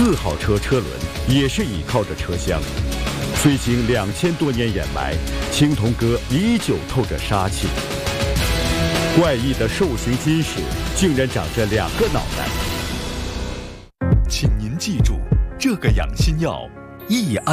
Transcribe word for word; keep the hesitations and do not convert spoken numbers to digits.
四号车车轮也是倚靠着车厢。虽经两千多年掩埋，青铜戈依旧透着杀气。怪异的兽形金饰竟然长着两个脑袋。 请您记住，这个养心药益安。